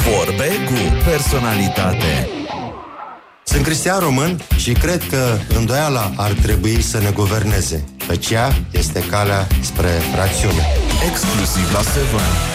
Vorbe cu personalitate. Sunt Cristian Român și cred că îndoiala ar trebui să ne guverneze, căci ea este calea spre rațiune. Exclusiv la 7.